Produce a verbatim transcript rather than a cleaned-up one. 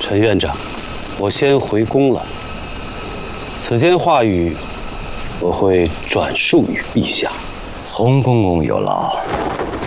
陈院长，我先回宫了。此间话语，我会转述于陛下。 洪公公有劳。